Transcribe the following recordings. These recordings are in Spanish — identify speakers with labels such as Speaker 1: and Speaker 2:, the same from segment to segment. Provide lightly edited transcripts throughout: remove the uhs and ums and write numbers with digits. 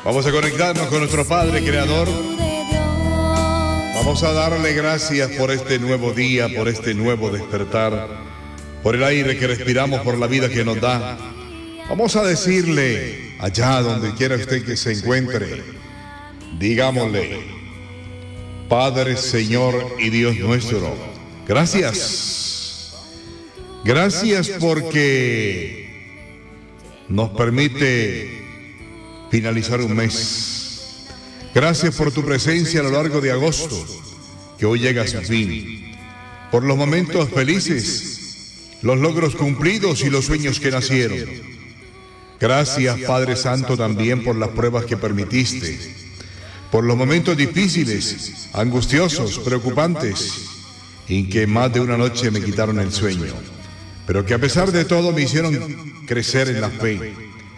Speaker 1: Vamos a conectarnos con nuestro Padre Creador. Vamos a darle gracias por este nuevo día, por este nuevo despertar, por el aire que respiramos, por la vida que nos da. Vamos a decirle, allá donde quiera usted que se encuentre, digámosle: Padre, Señor y Dios nuestro, gracias. Gracias porque nos permite finalizar un mes. Gracias por tu presencia a lo largo de agosto, que hoy llega a su fin. Por los momentos felices, los logros cumplidos y los sueños que nacieron. Gracias, Padre Santo, también por las pruebas que permitiste. Por los momentos difíciles, angustiosos, preocupantes, en que más de una noche me quitaron el sueño, pero que a pesar de todo me hicieron crecer en la fe.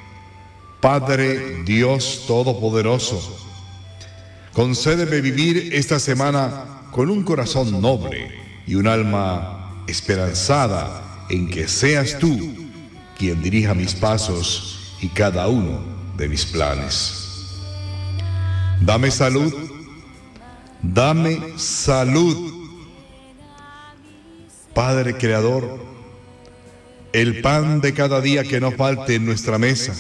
Speaker 1: Padre Dios Todopoderoso, concédeme vivir esta semana con un corazón noble y un alma esperanzada en que seas tú quien dirija mis pasos y cada uno de mis planes. Dame salud, dame salud. Padre Creador, el pan de cada día que no falte en nuestra mesa.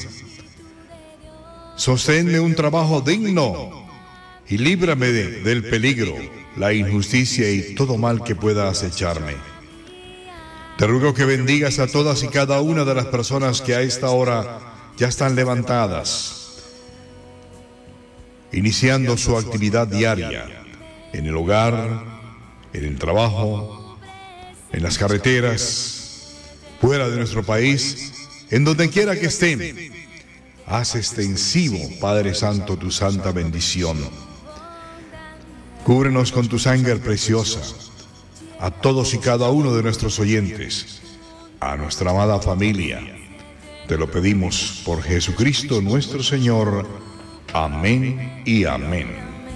Speaker 1: Sosténme un trabajo digno y líbrame del peligro, la injusticia y todo mal que pueda acecharme. Te ruego que bendigas a todas y cada una de las personas que a esta hora ya están levantadas, iniciando su actividad diaria, en el hogar, en el trabajo, en las carreteras, fuera de nuestro país, en donde quiera que estén. Haz extensivo, Padre Santo, tu santa bendición. Cúbrenos con tu sangre preciosa, a todos y cada uno de nuestros oyentes, a nuestra amada familia. Te lo pedimos por Jesucristo nuestro Señor. Amén y amén.